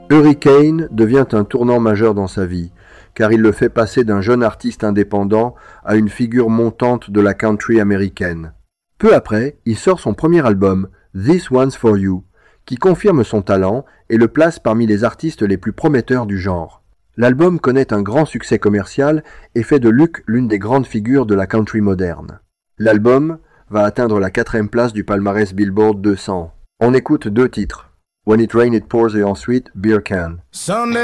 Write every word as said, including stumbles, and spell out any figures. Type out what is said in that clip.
Hurricane devient un tournant majeur dans sa vie, car il le fait passer d'un jeune artiste indépendant à une figure montante de la country américaine. Peu après, il sort son premier album, This One's For You, qui confirme son talent et le place parmi les artistes les plus prometteurs du genre. L'album connaît un grand succès commercial et fait de Luke l'une des grandes figures de la country moderne. L'album va atteindre la quatrième place du palmarès Billboard deux cents. On écoute deux titres. When It Rains It Pours et ensuite Beer Can.